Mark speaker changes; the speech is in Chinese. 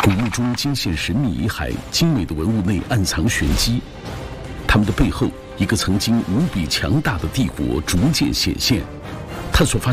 Speaker 1: 古墓中惊现神秘遗骸，精美的文物内暗藏玄机。他们的背后，一个曾经无比强大的帝国逐渐显现。探索发